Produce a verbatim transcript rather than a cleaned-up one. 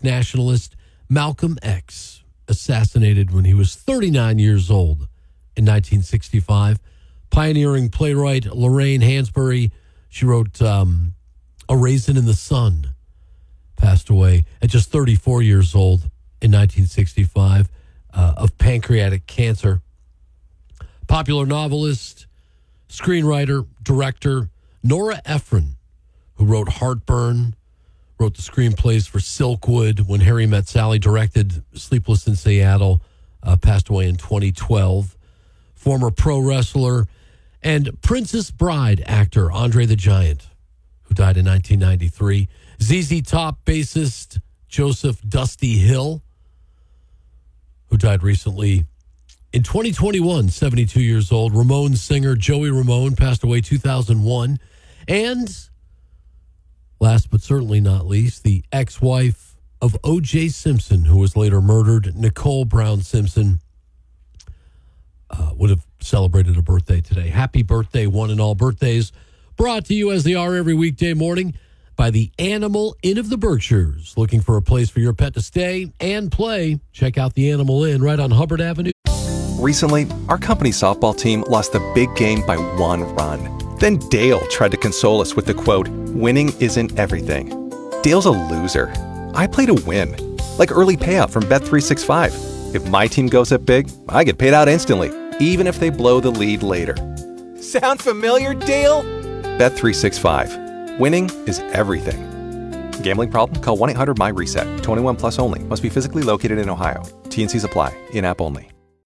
nationalist Malcolm X, assassinated when he was thirty-nine years old in nineteen sixty-five. Pioneering playwright Lorraine Hansberry, she wrote um, A Raisin in the Sun, passed away at just thirty-four years old in nineteen sixty-five uh, of pancreatic cancer. Popular novelist, screenwriter, director Nora Ephron, who wrote Heartburn, wrote the screenplays for Silkwood, When Harry Met Sally, directed Sleepless in Seattle, uh, passed away in twenty twelve. Former pro wrestler and Princess Bride actor Andre the Giant, who died in nineteen ninety-three. Z Z Top bassist Joseph Dusty Hill, who died recently in twenty twenty-one, seventy-two years old. Ramones singer Joey Ramone passed away two thousand one. And last but certainly not least, the ex-wife of O J Simpson, who was later murdered, Nicole Brown Simpson, uh, would have celebrated a birthday today. Happy birthday, one and all. Birthdays brought to you as they are every weekday morning by the Animal Inn of the Berkshires. Looking for a place for your pet to stay and play? Check out the Animal Inn right on Hubbard Avenue. Recently, our company softball team lost a big game by one run. Then Dale tried to console us with the quote, "Winning isn't everything." Dale's a loser. I play to win. Like early payout from Bet three sixty-five. If my team goes up big, I get paid out instantly, even if they blow the lead later. Sound familiar, Dale? Bet three sixty-five. Winning is everything. Gambling problem? Call one eight hundred M Y RESET. twenty-one plus only. Must be physically located in Ohio. T N Cs apply. In-app only.